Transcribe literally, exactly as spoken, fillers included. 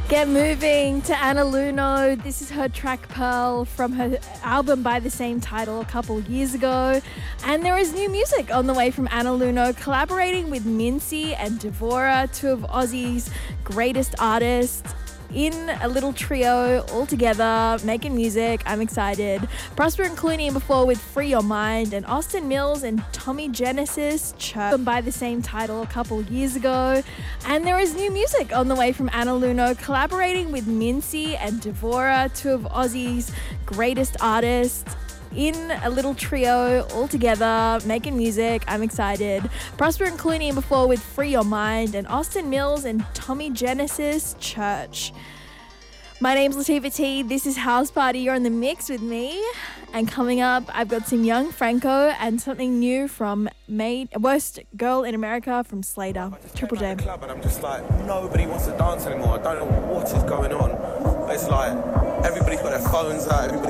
Get moving to Anna Luno. This is her track Pearl from her album by the same title a couple years ago. And there is new music on the way from Anna Luno, collaborating with Mincy and Devora, two of Aussie's greatest artists, in a little trio all together, making music. I'm excited. Prosper and Clooney before with Free Your Mind, and Austin Mills and Tommy Genesis, Chirp, by the same title a couple years ago. And there is new music on the way from Anna Luno, collaborating with Mincy and Devora, two of Aussie's greatest artists, in a little trio all together, making music. I'm excited. Prosper and Clooney before with Free Your Mind, and Austin Mills and Tommy Genesis, Church. My name's Latifah T. This is House Party. You're in the mix with me. And coming up, I've got some Young Franco and something new from Made, Worst Girl in America from Slater. Triple J. Club and I'm just like, nobody wants to dance anymore. I don't know what is going on. But it's like everybody's got their phones out. Everybody